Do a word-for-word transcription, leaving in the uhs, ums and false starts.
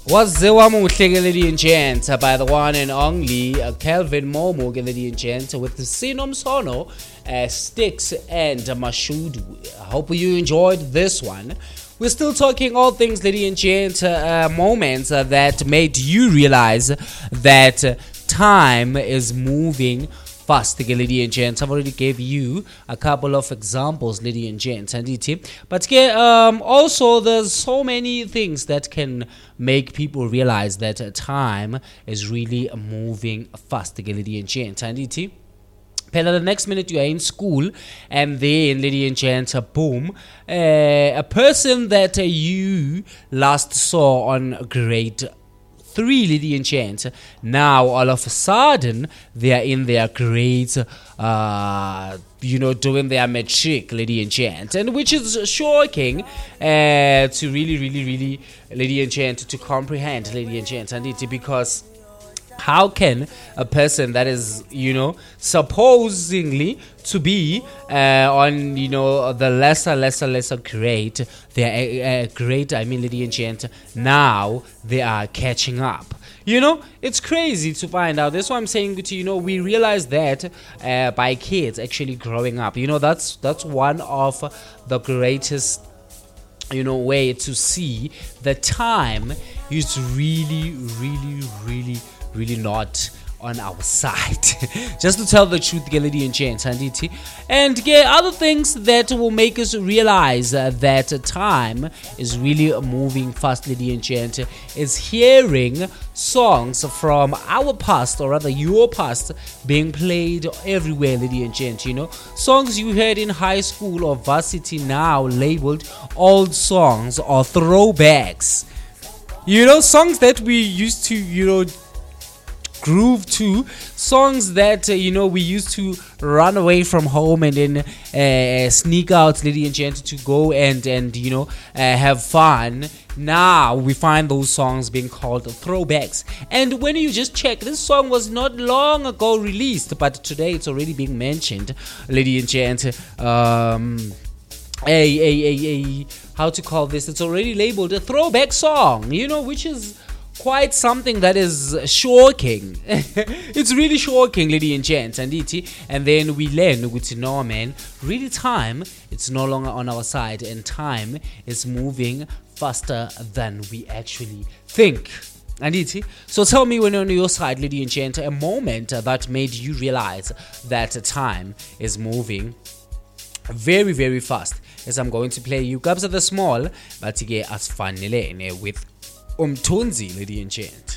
Waziwa muhle lady and gent by the one and only uh, Kelvin Momo lady and gent with the Sinom Sono, uh, Sticks and uh, Mashudu. I hope you enjoyed this one. We're still talking all things lady and gent, uh, moments uh, that made you realize that uh, time is moving fast, lady and gents. I've already gave you a couple of examples, lady and gents, and it. But um, also there's so many things that can make people realize that uh, time is really moving fast, lady and gents, and it. The next minute you are in school, and then, lady and gents, boom, uh, a person that uh, you last saw on grade three, lady and gents, now all of a sudden they are in their grades, uh, you know, doing their matric, lady and gents, and which is shocking uh, to really, really, really, lady and gents, to comprehend, lady and gents, and it because. How can a person that is, you know, supposedly to be uh, on, you know, the lesser, lesser, lesser grade, they are uh, great, I mean, lady and gent, now they are catching up. You know, it's crazy to find out. That's why I'm saying to you know, we realize that uh, by kids actually growing up. You know, that's that's one of the greatest, you know, way to see the time is really, really, really. really not on our side. Just to tell the truth, lady and gents, and and yeah, other things that will make us realize uh, that time is really moving fast, lady and gent, is hearing songs from our past, or rather your past, being played everywhere, lady and gent. You know, songs you heard in high school or varsity now labeled old songs or throwbacks. You know, songs that we used to, you know, groove to, songs that uh, you know, we used to run away from home and then uh, sneak out, lady and gent, to go and and you know uh, have fun. Now we find those songs being called throwbacks, and when you just check, this song was not long ago released, but today it's already being mentioned, lady and gent. Um, a, a, a, a how to call this? It's already labeled a throwback song, you know, which is quite something that is shocking. It's really shocking, lady and gents, and it. And then we learn with no man, really time, it's no longer on our side, and time is moving faster than we actually think. And it. So tell me, when on your side, lady and gent, a moment that made you realize that time is moving very, very fast. As I'm going to play you Kabza the Small, but again as fun with Umthunzi, lady and gent.